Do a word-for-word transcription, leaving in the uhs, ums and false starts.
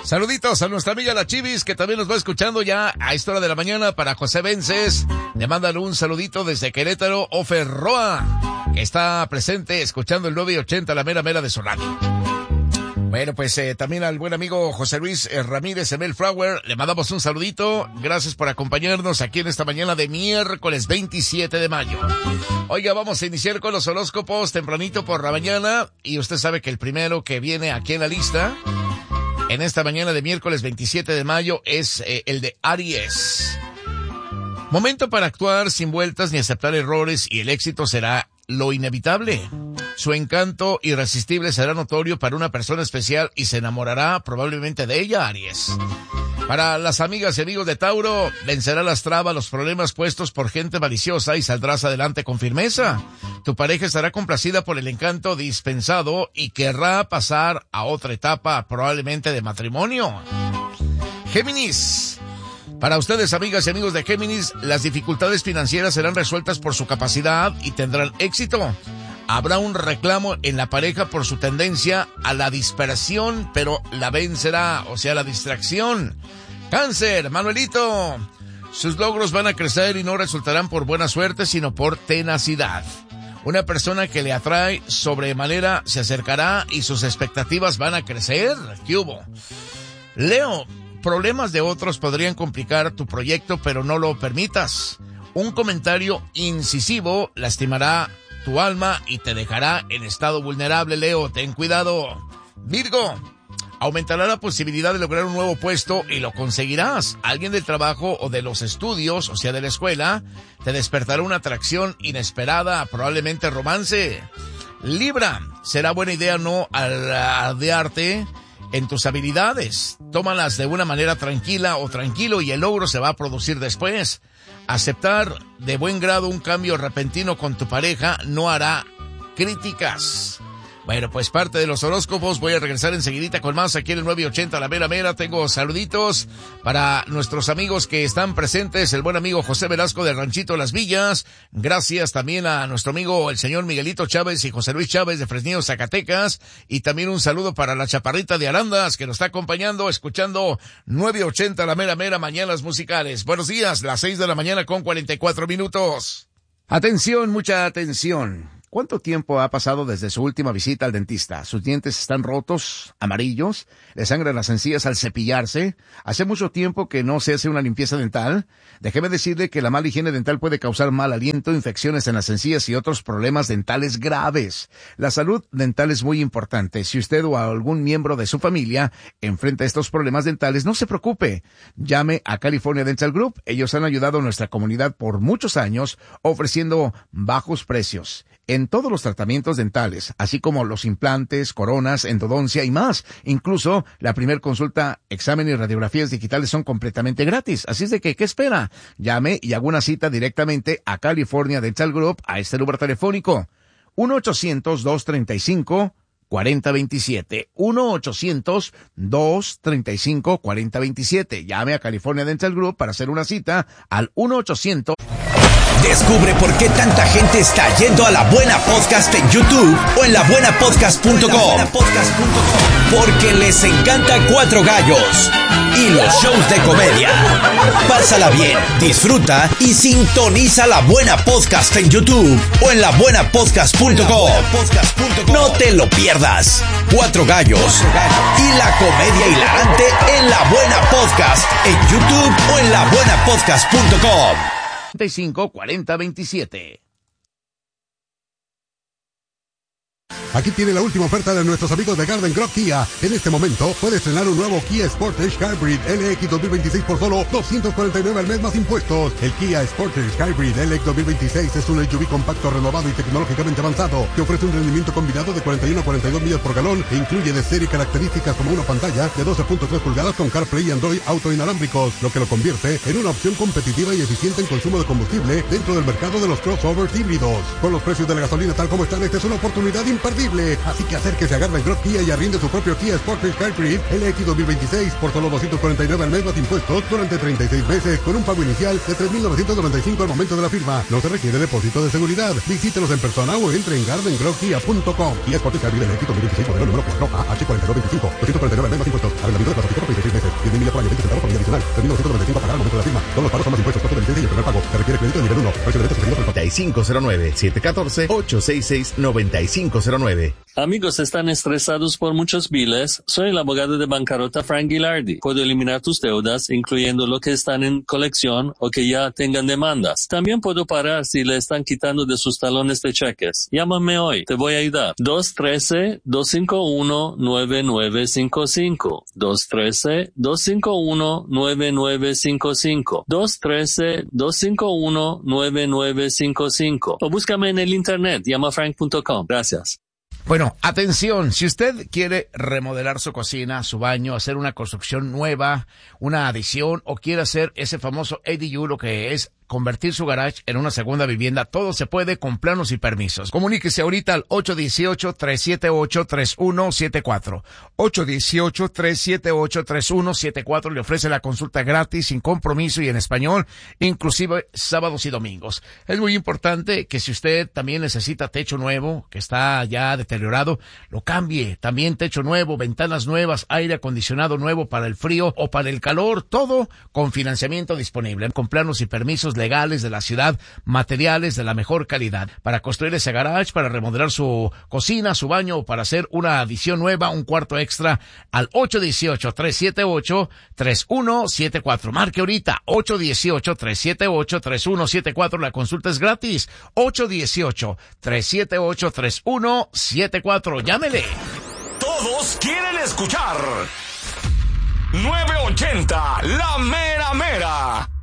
Saluditos a nuestra amiga La Chivis, que también nos va escuchando ya a esta hora de la mañana. Para José Vences, le mandan un saludito desde Querétaro. Ofer Roa, que está presente escuchando el nueve ochenta, la mera mera de su radio. Bueno, pues eh, también al buen amigo José Luis eh, Ramírez Emel Flower, le mandamos un saludito. Gracias por acompañarnos aquí en esta mañana de miércoles veintisiete de mayo. Oiga, vamos a iniciar con los horóscopos tempranito por la mañana. Y usted sabe que el primero que viene aquí en la lista en esta mañana de miércoles veintisiete de mayo es eh, el de Aries. Momento para actuar sin vueltas ni aceptar errores, y el éxito será lo inevitable. Su encanto irresistible será notorio para una persona especial y se enamorará probablemente de ella, Aries. Para las amigas y amigos de Tauro, vencerá las trabas, los problemas puestos por gente maliciosa y saldrás adelante con firmeza. Tu pareja estará complacida por el encanto dispensado y querrá pasar a otra etapa, probablemente de matrimonio. Géminis. Para ustedes, amigas y amigos de Géminis, las dificultades financieras serán resueltas por su capacidad y tendrán éxito. Habrá un reclamo en la pareja por su tendencia a la dispersión, pero la vencerá, o sea, la distracción. Cáncer, Manuelito. Sus logros van a crecer y no resultarán por buena suerte, sino por tenacidad. Una persona que le atrae sobremanera se acercará y sus expectativas van a crecer. ¿Qué hubo? Leo, problemas de otros podrían complicar tu proyecto, pero no lo permitas. Un comentario incisivo lastimará tu alma y te dejará en estado vulnerable, Leo. Ten cuidado. Virgo, aumentará la posibilidad de lograr un nuevo puesto y lo conseguirás. Alguien del trabajo o de los estudios, o sea, de la escuela, te despertará una atracción inesperada, probablemente romance. Libra, será buena idea no alardearte en tus habilidades. Tómalas de una manera tranquila o tranquilo y el logro se va a producir después. Aceptar de buen grado un cambio repentino con tu pareja no hará críticas. Bueno, pues parte de los horóscopos. Voy a regresar enseguidita con más aquí en el nueve ochenta, la mera mera. Tengo saluditos para nuestros amigos que están presentes. El buen amigo José Velasco de Ranchito Las Villas. Gracias también a nuestro amigo el señor Miguelito Chávez y José Luis Chávez de Fresnillo, Zacatecas. Y también un saludo para la chaparrita de Arandas que nos está acompañando, escuchando nueve ochenta, la mera mera, mañanas musicales. Buenos días, las seis de la mañana con cuarenta y cuatro minutos. Atención, mucha atención. ¿Cuánto tiempo ha pasado desde su última visita al dentista? ¿Sus dientes están rotos, amarillos? ¿Le sangran las encías al cepillarse? ¿Hace mucho tiempo que no se hace una limpieza dental? Déjeme decirle que la mala higiene dental puede causar mal aliento, infecciones en las encías y otros problemas dentales graves. La salud dental es muy importante. Si usted o algún miembro de su familia enfrenta estos problemas dentales, no se preocupe. Llame a California Dental Group. Ellos han ayudado a nuestra comunidad por muchos años ofreciendo bajos precios en todos los tratamientos dentales, así como los implantes, coronas, endodoncia y más. Incluso la primer consulta, examen y radiografías digitales son completamente gratis. Así es de que, ¿qué espera? Llame y haga una cita directamente a California Dental Group a este número telefónico. uno ochocientos, dos treinta y cinco, cuarenta veintisiete. uno ochocientos, dos treinta y cinco, cuarenta veintisiete. Llame a California Dental Group para hacer una cita al uno ochocientos. Descubre por qué tanta gente está yendo a La Buena Podcast en YouTube o en la buena podcast punto com. Porque les encanta Cuatro Gallos y los shows de comedia. Pásala bien, disfruta y sintoniza La Buena Podcast en YouTube o en la buena podcast punto com. No te lo pierdas. Cuatro Gallos y la comedia hilarante en La Buena Podcast en YouTube o en la buena podcast punto com. treinta y cinco, cuarenta, veintisiete. Aquí tiene la última oferta de nuestros amigos de Garden Grove Kia. En este momento puedes estrenar un nuevo Kia Sportage Hybrid L X dos mil veintiséis por solo doscientos cuarenta y nueve al mes más impuestos. El Kia Sportage Hybrid L X dos mil veintiséis es un S U V compacto, renovado y tecnológicamente avanzado que ofrece un rendimiento combinado de cuarenta y uno a cuarenta y dos millas por galón e incluye de serie características como una pantalla de doce punto tres pulgadas con CarPlay y Android Auto inalámbricos, lo que lo convierte en una opción competitiva y eficiente en consumo de combustible dentro del mercado de los crossovers híbridos. Con los precios de la gasolina tal como están, esta es una oportunidad imperdible. Así que acérquese a Garden Grove Kia y arriende su propio Kia Sportage Hybrid L X dos mil veintiséis por solo doscientos cuarenta y nueve al mes más impuestos durante treinta y seis meses con un pago inicial de tres mil novecientos noventa y cinco al momento de la firma. No se requiere depósito de seguridad. Visítelos en persona o entre en garden grove kia punto com. Kia Sportage Hybrid L X dos mil veintiséis modelo número cuatro A H cuatro dos dos cinco, doscientos cuarenta y nueve al mes más impuestos. Arrendamiento de plataforma por treinta y seis meses. diez mil millas por año, veinte centavos por milla adicional. tres mil novecientos noventa y cinco a pagar al momento de la firma. Todos los pagos son más impuestos. Costo de licencia y el primer pago. Se requiere crédito de nivel uno. Precio de venta sugerido por el noventa y cinco cero nueve, siete uno cuatro, ocho seis seis, noventa y cinco cero nueve. Amigos, ¿están estresados por muchos biles? Soy el abogado de bancarrota Frank Gilardi. Puedo eliminar tus deudas, incluyendo lo que están en colección o que ya tengan demandas. También puedo parar si le están quitando de sus talones de cheques. Llámame hoy, te voy a ayudar. dos uno tres, dos cinco uno, nueve nueve cinco cinco. dos uno tres, dos cinco uno, nueve nueve cinco cinco. dos uno tres, dos cinco uno, nueve nueve cinco cinco. O búscame en el internet, llama frank punto com. Gracias. Bueno, atención, si usted quiere remodelar su cocina, su baño, hacer una construcción nueva, una adición o quiere hacer ese famoso A D U, lo que es convertir su garage en una segunda vivienda, todo se puede con planos y permisos. Comuníquese ahorita al ocho uno ocho, tres siete ocho, tres uno siete cuatro. ocho uno ocho, tres siete ocho, tres uno siete cuatro le ofrece la consulta gratis, sin compromiso y en español, inclusive sábados y domingos. Es muy importante que si usted también necesita techo nuevo, que está ya deteriorado, lo cambie. También techo nuevo, ventanas nuevas, aire acondicionado nuevo para el frío o para el calor, todo con financiamiento disponible, con planos y permisos legales de la ciudad, materiales de la mejor calidad, para construir ese garage, para remodelar su cocina, su baño o para hacer una adición nueva, un cuarto extra, al ocho uno ocho, tres siete ocho, tres uno siete cuatro. Marque ahorita, ocho uno ocho, tres siete ocho, tres uno siete cuatro, la consulta es gratis, ocho uno ocho, tres siete ocho, tres uno siete cuatro. Llámele. Todos quieren escuchar nueve ochenta, la mera mera.